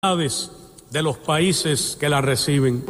de los países que la reciben.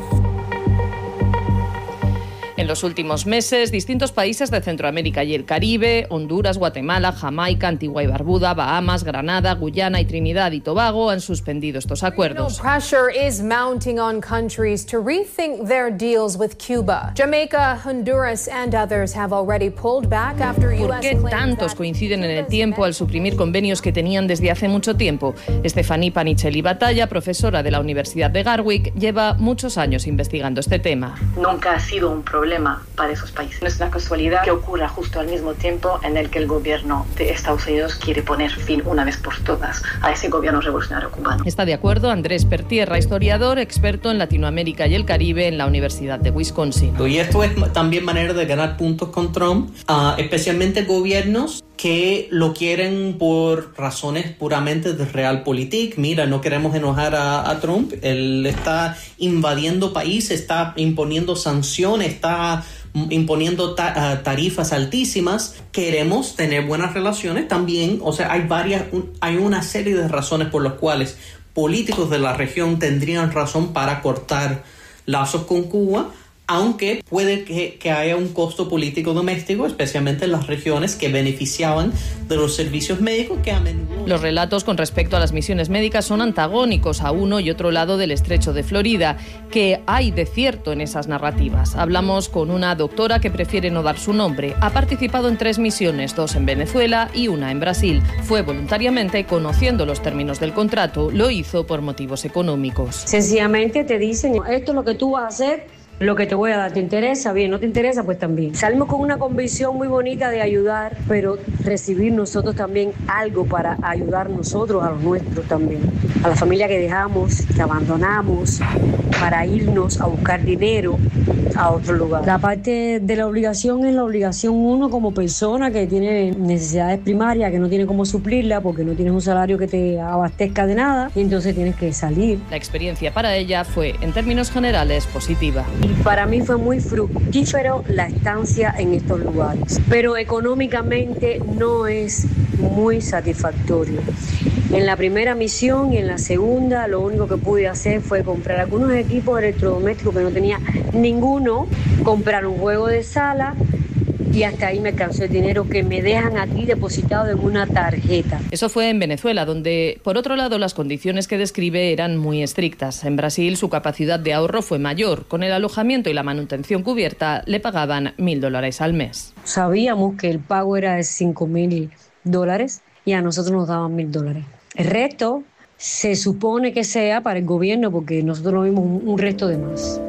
En los últimos meses, distintos países de Centroamérica y el Caribe, Honduras, Guatemala, Jamaica, Antigua y Barbuda, Bahamas, Granada, Guyana y Trinidad y Tobago han suspendido estos acuerdos. Pressure is mounting on countries to rethink their deals with Cuba. Jamaica, Honduras and others have already pulled back after US. ¿Por qué tantos coinciden en el tiempo al suprimir convenios que tenían desde hace mucho tiempo? Estefanía Panichelli Batalla, profesora de la Universidad de Gatwick, lleva muchos años investigando este tema. Nunca ha sido un problema para esos países. No es una casualidad que ocurra justo al mismo tiempo en el que el gobierno de Estados Unidos quiere poner fin una vez por todas a ese gobierno revolucionario cubano. Está de acuerdo Andrés Pertierra, historiador, experto en Latinoamérica y el Caribe en la Universidad de Wisconsin. Y esto es también manera de ganar puntos con Trump, especialmente gobiernos que lo quieren por razones puramente de realpolitik. Mira, no queremos enojar a Trump, él está invadiendo países, está imponiendo sanciones, está imponiendo tarifas altísimas. Queremos tener buenas relaciones también. O sea, hay una serie de razones por las cuales políticos de la región tendrían razón para cortar lazos con Cuba, aunque puede que haya un costo político doméstico, especialmente en las regiones que beneficiaban de los servicios médicos que a menudo... Los relatos con respecto a las misiones médicas son antagónicos a uno y otro lado del estrecho de Florida. ¿Qué hay de cierto en esas narrativas? Hablamos con una doctora que prefiere no dar su nombre. Ha participado en 3 misiones, 2 en Venezuela y 1 en Brasil. Fue voluntariamente, conociendo los términos del contrato, lo hizo por motivos económicos. Sencillamente te dicen, esto es lo que tú vas a hacer, lo que te voy a dar, ¿te interesa? Bien, ¿no te interesa? Pues también. Salimos con una convicción muy bonita de ayudar, pero recibir nosotros también algo para ayudar nosotros a los nuestros también. A la familia que dejamos, que abandonamos, para irnos a buscar dinero a otro lugar. La parte de la obligación es la obligación uno como persona que tiene necesidades primarias, que no tiene cómo suplirla porque no tienes un salario que te abastezca de nada y entonces tienes que salir. La experiencia para ella fue, en términos generales, positiva. Y para mí fue muy fructífero la estancia en estos lugares, pero económicamente no es muy satisfactorio. En la primera misión y en la segunda lo único que pude hacer fue comprar algunos equipos electrodomésticos que no tenía ninguno, comprar un juego de sala y hasta ahí me alcanzó el dinero que me dejan aquí depositado en una tarjeta. Eso fue en Venezuela, donde, por otro lado, las condiciones que describe eran muy estrictas. En Brasil, su capacidad de ahorro fue mayor. Con el alojamiento y la manutención cubierta, le pagaban $1,000 al mes. Sabíamos que el pago era de $5,000 y a nosotros nos daban $1,000. El resto se supone que sea para el gobierno porque nosotros no vimos un resto de más.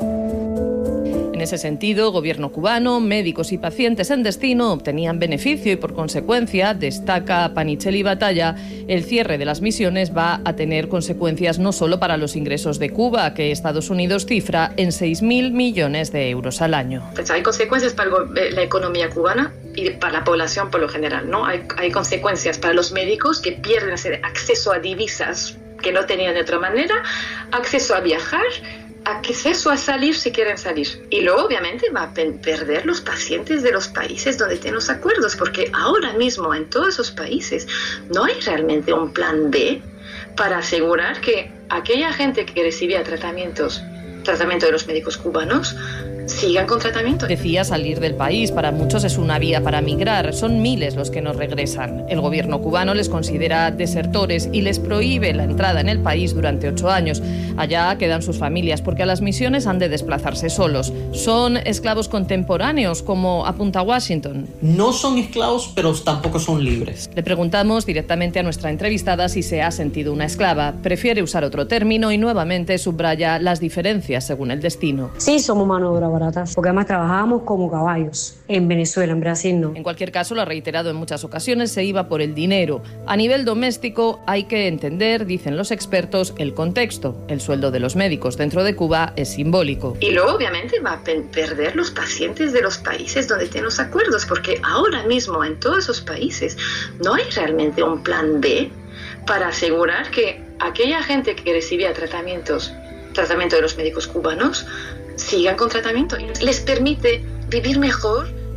En ese sentido, gobierno cubano, médicos y pacientes en destino obtenían beneficio y, por consecuencia, destaca Panichelli Batalla, el cierre de las misiones va a tener consecuencias no solo para los ingresos de Cuba, que Estados Unidos cifra en 6.000 millones de euros al año. Pues hay consecuencias para la economía cubana y para la población por lo general, ¿no? Hay consecuencias para los médicos que pierden acceso a divisas que no tenían de otra manera, acceso a viajar, acceso a salir si quieren salir. Y luego obviamente va a perder los pacientes de los países donde tienen los acuerdos, porque ahora mismo en todos esos países no hay realmente un plan B para asegurar que aquella gente que recibía tratamiento de los médicos cubanos sigan con tratamiento. Decía salir del país. Para muchos es una vía para migrar. Son miles los que no regresan. El gobierno cubano les considera desertores y les prohíbe la entrada en el país durante 8 años. Allá quedan sus familias porque a las misiones han de desplazarse solos. Son esclavos contemporáneos, como apunta Washington. No son esclavos, pero tampoco son libres. Le preguntamos directamente a nuestra entrevistada si se ha sentido una esclava. Prefiere usar otro término y nuevamente subraya las diferencias según el destino. Sí, somos mano de obra barata, porque además trabajábamos como caballos. En Venezuela, en Brasil no. En cualquier caso, lo ha reiterado en muchas ocasiones, se iba por el dinero. A nivel doméstico hay que entender, dicen los expertos, el contexto. El sueldo de los médicos dentro de Cuba es simbólico. Y luego obviamente va a perder los pacientes de los países donde tienen los acuerdos, porque ahora mismo en todos esos países no hay realmente un plan B para asegurar que aquella gente que recibía tratamiento de los médicos cubanos sigan con tratamiento. Les permite vivir mejor,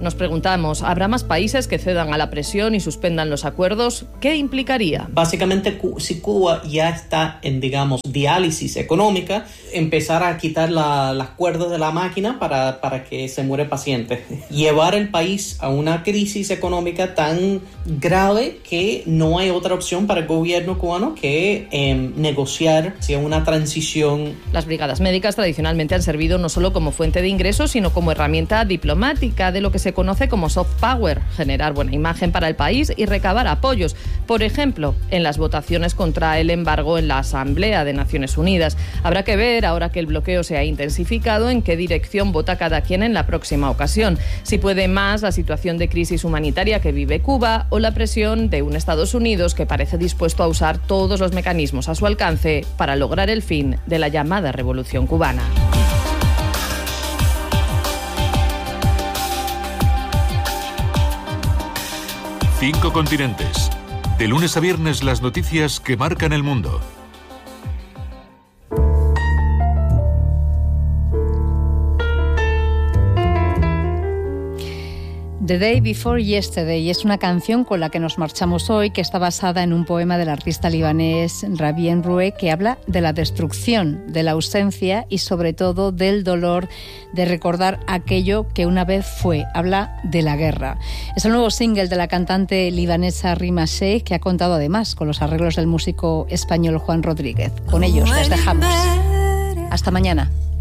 Nos preguntamos, ¿habrá más países que cedan a la presión y suspendan los acuerdos? ¿Qué implicaría? Básicamente, si Cuba ya está en, digamos, diálisis económica, empezar a quitar las cuerdas de la máquina para que se muere el paciente. Llevar el país a una crisis económica tan grave que no hay otra opción para el gobierno cubano que negociar hacia una transición. Las brigadas médicas tradicionalmente han servido no solo como fuente de ingresos, sino como herramienta diplomática de lo que se conoce como soft power, generar buena imagen para el país y recabar apoyos. Por ejemplo, en las votaciones contra el embargo en la Asamblea de Naciones Unidas. Habrá que ver, ahora que el bloqueo se ha intensificado, en qué dirección vota cada quien en la próxima ocasión. Si puede más la situación de crisis humanitaria que vive Cuba o la presión de un Estados Unidos que parece dispuesto a usar todos los mecanismos a su alcance para lograr el fin de la llamada revolución cubana. Cinco continentes. De lunes a viernes, las noticias que marcan el mundo. The Day Before Yesterday es una canción con la que nos marchamos hoy, que está basada en un poema del artista libanés Rabien Roué, que habla de la destrucción, de la ausencia y sobre todo del dolor de recordar aquello que una vez fue. Habla de la guerra. Es el nuevo single de la cantante libanesa Rima Sheikh, que ha contado además con los arreglos del músico español Juan Rodríguez. Con ellos les dejamos. Hasta mañana.